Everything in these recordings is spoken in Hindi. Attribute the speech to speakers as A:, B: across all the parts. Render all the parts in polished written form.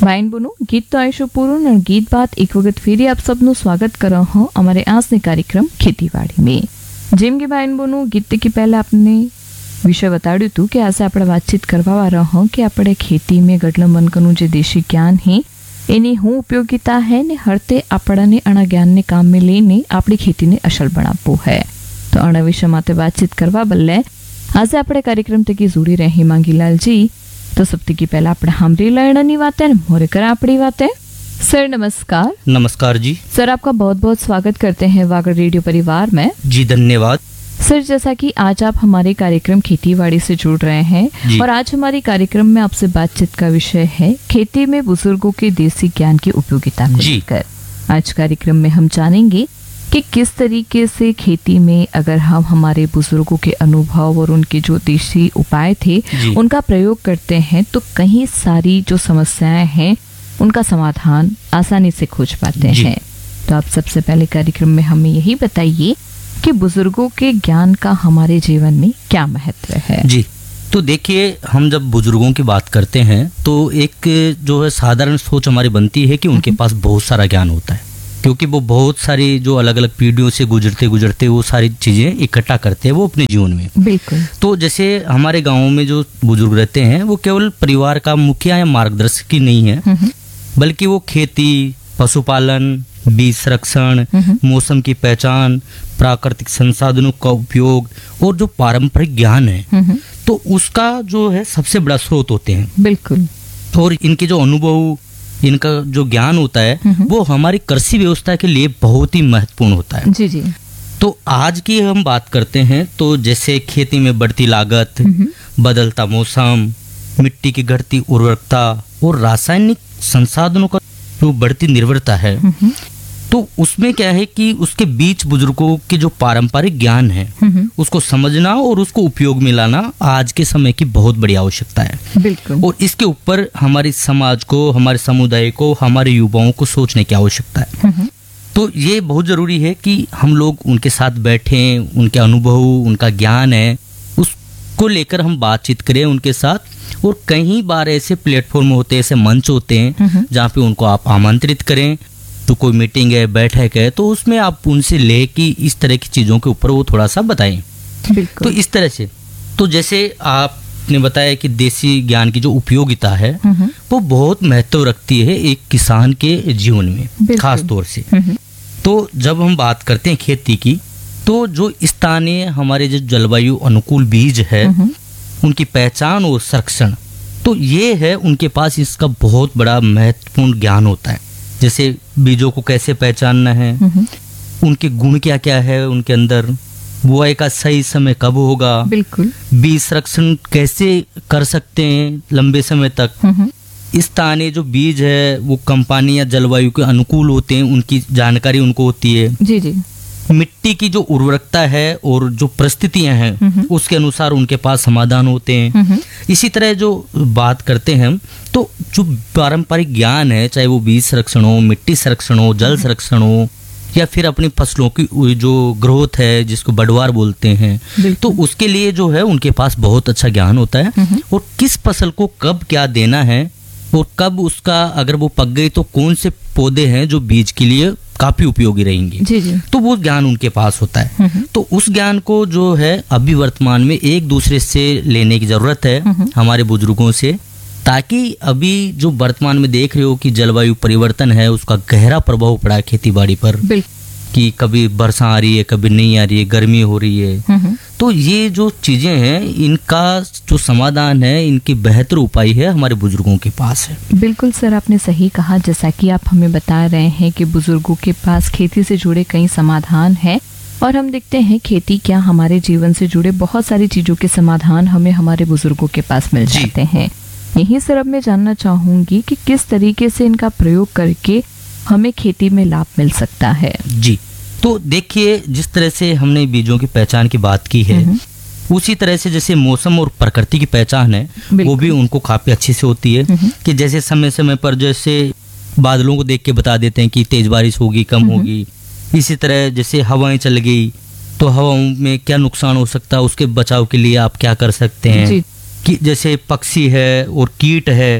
A: ભાઈન બોનું ગીત તો આવીશું પૂરું અને ગીત બાદ એક વખત ફેરી આપ સબનું સ્વાગત कर रहा हूँ हमारे आज ने कार्यक्रम खेतीवाड़ी में। જેમ કે ભાઈન બોનું ગીત કે પહેલા આપને વિષય બતાડ્યું હતું કે આજે આપણે વાતચીત કરવા વાળા હો કે આપણે ખેતી में ગઢલમનકનું જે દેશી જ્ઞાન है એની શું ઉપયોગિતા है ને હરતે આપણને અણા જ્ઞાનને કામ में લઈને આપણી ખેતીને અસલ બનાવવું है। તો અણા વિષય માટે વાતચીત કરવા બદલે આજે આપણે કાર્યક્રમ તકી જોડી રહી માંગીલાલ जी। तो सबसे की पहला આપણે સાંભળી લેવાની વાત है मोरे कर આપણી વાત है। सर नमस्कार।
B: नमस्कार जी।
A: सर आपका बहुत बहुत स्वागत करते हैं वागड़ रेडियो परिवार में।
B: जी धन्यवाद।
A: सर जैसा कि आज आप हमारे कार्यक्रम खेतीबाड़ी से जुड़ रहे हैं और आज हमारे कार्यक्रम में आपसे बातचीत का विषय है खेती में बुजुर्गों के देसी ज्ञान की उपयोगिता को लेकर। आज कार्यक्रम में हम जानेंगे कि किस तरीके से खेती में अगर हम हमारे बुजुर्गों के अनुभव और उनके जो देसी उपाय थे उनका प्रयोग करते हैं तो कई सारी जो समस्याएं हैं उनका समाधान आसानी से खोज पाते हैं। तो आप सबसे पहले कार्यक्रम में हमें यही बताइए कि बुजुर्गों के ज्ञान का हमारे जीवन में क्या महत्व है।
B: जी तो देखिए, हम जब बुजुर्गों की बात करते हैं तो एक जो है साधारण सोच हमारी बनती है कि उनके पास बहुत सारा ज्ञान होता है, क्योंकि वो बहुत सारी जो अलग अलग पीढ़ियों से गुजरते गुजरते वो सारी चीजें इकट्ठा करते हैं वो अपने जीवन में।
A: बिल्कुल।
B: तो जैसे हमारे गाँव में जो बुजुर्ग रहते हैं वो केवल परिवार का मुखिया या मार्गदर्शक ही नहीं है, बल्कि वो खेती, पशुपालन, बीज संरक्षण, मौसम की पहचान, प्राकृतिक संसाधनों का उपयोग और जो पारंपरिक ज्ञान है तो उसका जो है सबसे बड़ा स्रोत होते हैं।
A: बिल्कुल।
B: और इनके जो अनुभव, इनका जो ज्ञान होता है वो हमारी कृषि व्यवस्था के लिए बहुत ही महत्वपूर्ण होता है।
A: जी जी।
B: तो आज की हम बात करते हैं तो जैसे खेती में बढ़ती लागत, बदलता मौसम, मिट्टी की घटती उर्वरकता और रासायनिक संसाधनों का जो बढ़ती निर्भरता है, तो उसमें क्या है कि उसके बीच बुजुर्गों के जो पारंपरिक ज्ञान है उसको समझना और उसको उपयोग में लाना आज के समय की बहुत बड़ी आवश्यकता है।
A: बिल्कुल।
B: और इसके ऊपर हमारे समाज को, हमारे समुदाय को, हमारे युवाओं को सोचने की आवश्यकता है। तो ये बहुत जरूरी है कि हम लोग उनके साथ बैठें, उनके अनुभव, उनका ज्ञान है उसको लेकर हम बातचीत करें उनके साथ। और कई बार ऐसे प्लेटफॉर्म होते हैं, ऐसे मंच होते हैं जहाँ पे उनको आप आमंत्रित करें, तो कोई मीटिंग है, बैठक है, तो उसमें आप उनसे ले कि इस तरह की चीजों के ऊपर वो थोड़ा सा बताएं। तो इस तरह से तो जैसे आपने बताया कि देसी ज्ञान की जो उपयोगिता है वो बहुत महत्व रखती है एक किसान के जीवन में खास तौर से। तो जब हम बात करते हैं खेती की तो जो स्थानीय हमारे जो जलवायु अनुकूल बीज है उनकी पहचान और संरक्षण, तो ये है उनके पास इसका बहुत बड़ा महत्वपूर्ण ज्ञान होता है। जैसे बीजों को कैसे पहचानना है, उनके गुण क्या क्या है उनके अंदर, बुआई का सही समय कब होगा,
A: बिल्कुल,
B: बीज संरक्षण कैसे कर सकते हैं लंबे समय तक, स्थानीय जो बीज है वो कंपनी या जलवायु के अनुकूल होते हैं उनकी जानकारी उनको होती है।
A: जी जी।
B: मिट्टी की जो उर्वरकता है और जो परिस्थितियां हैं उसके अनुसार उनके पास समाधान होते हैं। इसी तरह जो बात करते हैं हम तो जो पारंपरिक ज्ञान है, चाहे वो बीज संरक्षण हो, मिट्टी संरक्षण हो, जल संरक्षण हो या फिर अपनी फसलों की जो ग्रोथ है जिसको बढ़वार बोलते हैं, तो उसके लिए जो है उनके पास बहुत अच्छा ज्ञान होता है। और किस फसल को कब क्या देना है और कब उसका अगर वो पक गई तो कौन से पौधे हैं जो बीज के लिए काफी उपयोगी रहेंगे।
A: जी जी।
B: तो वो ज्ञान उनके पास होता है। तो उस ज्ञान को जो है अभी वर्तमान में एक दूसरे से लेने की जरूरत है हमारे बुजुर्गों से, ताकि अभी जो वर्तमान में देख रहे हो कि जलवायु परिवर्तन है उसका गहरा प्रभाव पड़ा है खेती बाड़ी पर, कि कभी वर्षा आ रही है, कभी नहीं आ रही है, गर्मी हो रही है। तो ये जो चीजें हैं इनका जो समाधान है, इनकी बेहतर उपाय है हमारे बुजुर्गों के पास है।
A: बिल्कुल सर, आपने सही कहा। जैसा कि आप हमें बता रहे हैं कि बुजुर्गों के पास खेती से जुड़े कई समाधान हैं और हम देखते हैं खेती क्या हमारे जीवन से जुड़े बहुत सारी चीजों के समाधान हमें हमारे बुजुर्गों के पास मिल जाते हैं। यही सर अब मैं जानना चाहूंगी कि किस तरीके से इनका प्रयोग करके हमें खेती में लाभ मिल सकता है।
B: जी तो देखिए, जिस तरह से हमने बीजों की पहचान की बात की है उसी तरह से जैसे मौसम और प्रकृति की पहचान है वो भी उनको काफी अच्छी से होती है। कि जैसे समय समय पर जैसे बादलों को देख के बता देते हैं कि तेज बारिश होगी, कम होगी। इसी तरह जैसे हवाएं चल गई तो हवाओं में क्या नुकसान हो सकता है, उसके बचाव के लिए आप क्या कर सकते हैं। कि जैसे पक्षी है और कीट है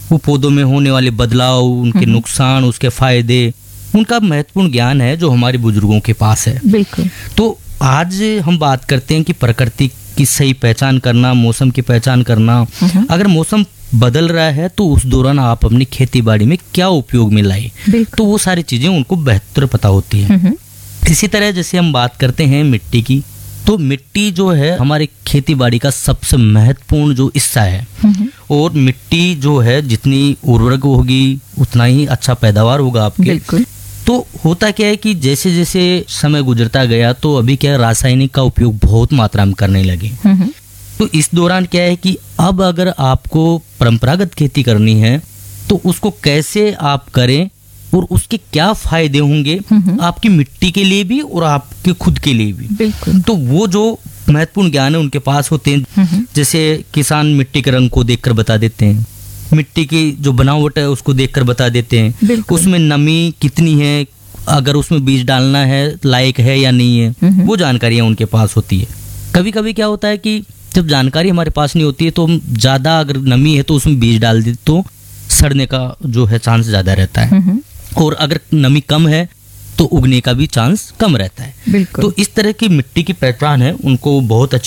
B: वो पौधों में होने वाले बदलाव, उनके नुकसान, उसके फायदे, उनका महत्वपूर्ण ज्ञान है जो हमारे बुजुर्गों के पास है।
A: बिल्कुल।
B: तो आज हम बात करते हैं कि प्रकृति की सही पहचान करना, मौसम की पहचान करना। अगर मौसम बदल रहा है तो उस दौरान आप अपनी खेती बाड़ी में क्या उपयोग में लाए, तो वो सारी चीजें उनको बेहतर पता होती है। इसी तरह जैसे हम बात करते हैं मिट्टी की, तो मिट्टी जो है हमारी खेती बाड़ी का सबसे महत्वपूर्ण जो हिस्सा है, और मिट्टी जो है जितनी उर्वरक होगी उतना ही अच्छा पैदावार होगा आपके।
A: बिल्कुल।
B: तो होता क्या है कि जैसे जैसे समय गुजरता गया तो अभी क्या रासायनिक का उपयोग बहुत मात्रा में करने लगे। तो इस दौरान क्या है कि अब अगर आपको परंपरागत खेती करनी है तो उसको कैसे आप करें और उसके क्या फायदे होंगे आपकी मिट्टी के लिए भी और आपके खुद के लिए भी।
A: बिल्कुल।
B: तो वो जो महत्वपूर्ण ज्ञान है उनके पास होते हैं। जैसे किसान मिट्टी के रंग को देखकर बता देते हैं, मिट्टी की जो बनावट है उसको देखकर बता देते हैं, उसमें नमी कितनी है, अगर उसमें बीज डालना है लायक है या नहीं है, वो जानकारियां उनके पास होती है। कभी कभी क्या होता है कि जब जानकारी हमारे पास नहीं होती है तो हम ज्यादा अगर नमी है तो उसमें बीज डाल दे तो सड़ने का जो है चांस ज्यादा रहता है, और अगर नमी कम है तो उगने का भी चांस कम रहता है।
A: बिल्कुल।
B: तो इस तरह की मिट्टी की पहचान है उनको बहुत अच्छी